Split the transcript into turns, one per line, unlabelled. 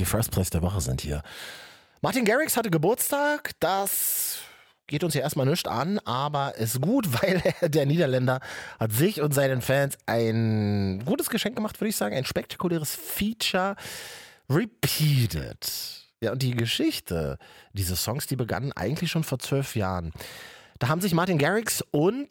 die First Place der Woche sind hier. Martin Garrix hatte Geburtstag, das geht uns ja erstmal nicht an, aber ist gut, weil der Niederländer hat sich und seinen Fans ein gutes Geschenk gemacht, würde ich sagen. Ein spektakuläres Feature, Repeated. Ja, und die Geschichte dieses Songs, die begann eigentlich schon vor 12 Jahren. Da haben sich Martin Garrix und